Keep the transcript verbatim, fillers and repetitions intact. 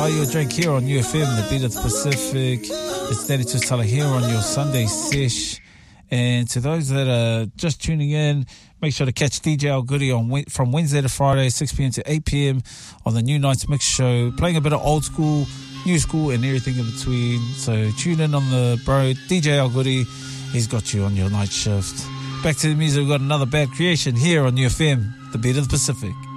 buy you a drink here on U F M, the beat of the Pacific. It's Danny Tustala here on your Sunday sesh. And to those that are just tuning in, make sure to catch D J Al Goody on from Wednesday to Friday, six p.m. to eight p.m. on the New Nights Mix Show, playing a bit of old school, new school, and everything in between. So tune in on the bro, D J Al Goody. He's got you on your night shift. Back to the music. We've got another Bad Creation here on U F M, the beat of the Pacific.